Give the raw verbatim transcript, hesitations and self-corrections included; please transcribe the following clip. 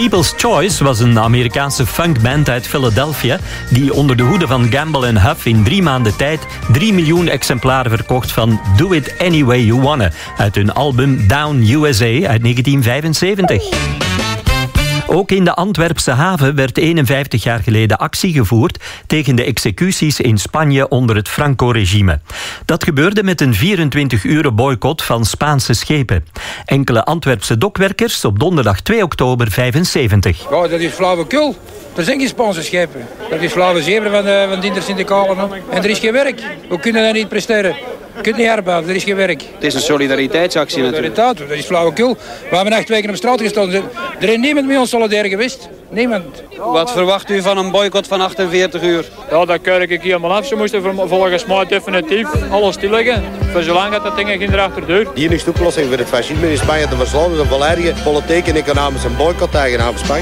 People's Choice was een Amerikaanse funkband uit Philadelphia die onder de hoede van Gamble en Huff in drie maanden tijd drie miljoen exemplaren verkocht van Do It Any Way You Wanna uit hun album Down U S A uit negentien vijfenzeventig. Ook in de Antwerpse haven werd eenenvijftig jaar geleden actie gevoerd tegen de executies in Spanje onder het Franco-regime. Dat gebeurde met een vierentwintig uren boycott van Spaanse schepen. Enkele Antwerpse dokwerkers op donderdag twee oktober vijfenzeventig. Ja, dat is flauwekul. Er zijn geen Spaanse schepen. Dat is flauwe zeven van de, van de intersyndicalen. En er is geen werk. We kunnen dat niet presteren. Je kunt niet arbeiden, er is geen werk. Het is een solidariteitsactie natuurlijk. Solidariteit, dat is flauwekul. We hebben acht weken op straat gestaan. Er is niemand met ons solidair geweest. Niemand. Wat verwacht u van een boycott van achtenveertig uur? Ja, dat keur ik helemaal af. Ze moesten volgens mij definitief alles stilleggen. Voor zolang dat dat ding geen erachterdeur. De enige oplossing voor het fascisme in Spanje te verslaan is een volledige politieke en economische boycott tegen Spanje.